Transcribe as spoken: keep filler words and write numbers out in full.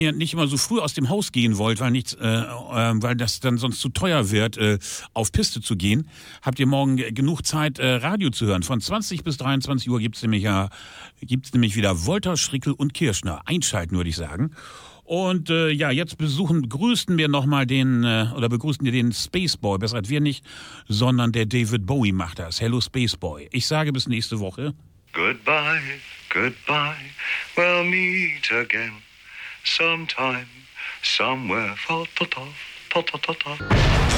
ihr nicht immer so früh aus dem Haus gehen wollt, weil nichts, äh, äh, weil das dann sonst zu teuer wird, äh, auf Piste zu gehen, habt ihr morgen g- genug Zeit, äh, Radio zu hören. Von zwanzig bis dreiundzwanzig Uhr gibt's nämlich ja, gibt's nämlich wieder Wolter, Schrickel und Kirschner. Einschalten, würde ich sagen. Und äh, ja, jetzt besuchen, grüßen wir nochmal den, äh, oder begrüßen wir den Spaceboy. Besser als wir nicht, sondern der David Bowie macht das. Hello Spaceboy. Ich sage bis nächste Woche. Goodbye, goodbye, we'll meet again sometime, somewhere. Ta ta ta ta ta ta ta.